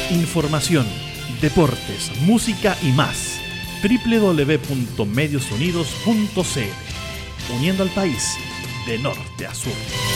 Información, deportes, música y más. www.mediosunidos.cl, uniendo al país de norte a sur.